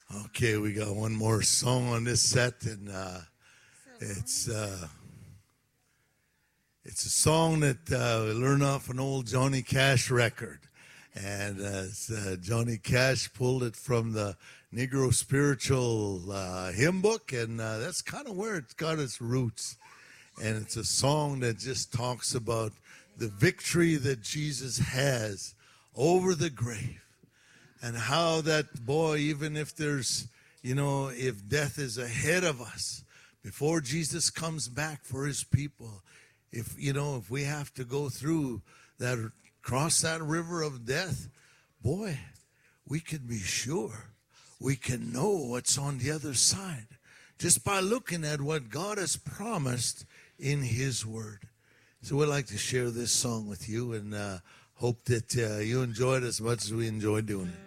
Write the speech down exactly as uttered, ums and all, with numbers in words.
Okay, we got one more song on this set, and uh, it's uh, it's a song that uh, we learned off an old Johnny Cash record, and uh, it's, uh, Johnny Cash pulled it from the Negro Spiritual uh, Hymn Book, and uh, that's kind of where it's got its roots. And it's a song that just talks about the victory that Jesus has over the grave. And how that, boy, even if there's, you know, if death is ahead of us, before Jesus comes back for his people, if, you know, if we have to go through that, cross that river of death, boy, we can be sure. We can know what's on the other side just by looking at what God has promised in his word. So we'd like to share this song with you, and uh, hope that uh, you enjoy it as much as we enjoy doing it.